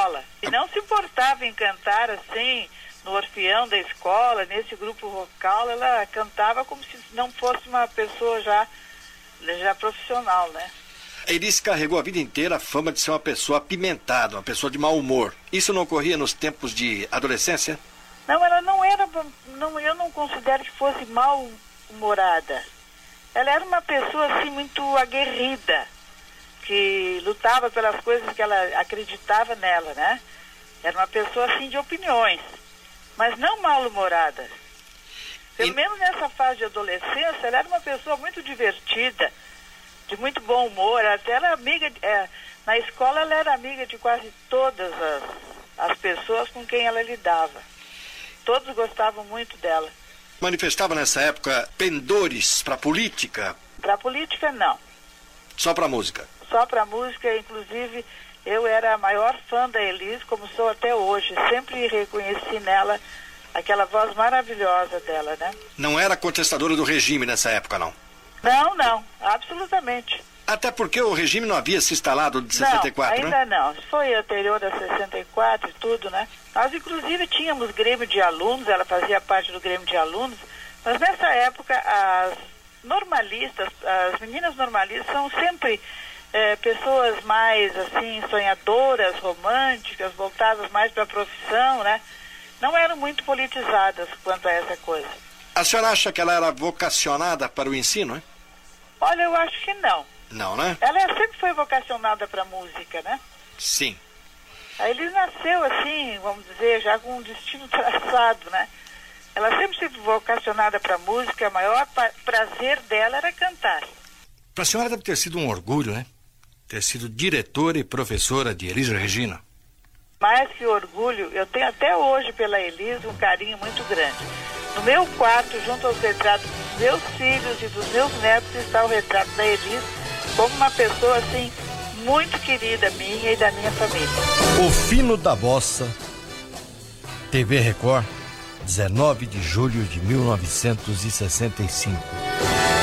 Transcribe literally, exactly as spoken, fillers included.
escola. E não se importava em cantar assim, no orfeão da escola, nesse grupo vocal, ela cantava como se não fosse uma pessoa já, já profissional, né? A Elis carregou a vida inteira a fama de ser uma pessoa apimentada, uma pessoa de mau humor. Isso não ocorria nos tempos de adolescência? Não, ela não era, não, eu não considero que fosse mal-humorada. Ela era uma pessoa assim muito aguerrida, que lutava pelas coisas que ela acreditava nela, né? Era uma pessoa assim de opiniões, mas não mal-humorada. Pelo e... menos nessa fase de adolescência, ela era uma pessoa muito divertida, de muito bom humor. Até ela era amiga, é, na escola ela era amiga de quase todas as, as pessoas com quem ela lidava. Todos gostavam muito dela. Manifestava nessa época pendores para política? Para política, não. Só para música? Só para música. Inclusive, eu era a maior fã da Elis, como sou até hoje. Sempre reconheci nela aquela voz maravilhosa dela, né? Não era contestadora do regime nessa época, não? Não, não. Absolutamente. Até porque o regime não havia se instalado de sessenta e quatro, não, ainda né? não. Foi anterior a sessenta e quatro e tudo, né? Nós, inclusive, tínhamos grêmio de alunos, ela fazia parte do grêmio de alunos, mas nessa época as normalistas, as meninas normalistas são sempre é, pessoas mais, assim, sonhadoras, românticas, voltadas mais para a profissão, né? Não eram muito politizadas quanto a essa coisa. A senhora acha que ela era vocacionada para o ensino, hein? Olha, eu acho que não. Não, né? Ela sempre foi vocacionada para música, né? Sim. A Elis nasceu assim, vamos dizer, já com um destino traçado, né? Ela sempre foi vocacionada para música, o maior prazer dela era cantar. Para a senhora deve ter sido um orgulho, né? Ter sido diretora e professora de Elis Regina. Mais que orgulho, eu tenho até hoje pela Elis um carinho muito grande. No meu quarto, junto aos retratos dos meus filhos e dos meus netos, está o retrato da Elis como uma pessoa, assim, muito querida minha e da minha família. O Fino da Bossa, T V Record, dezenove de julho de mil novecentos e sessenta e cinco.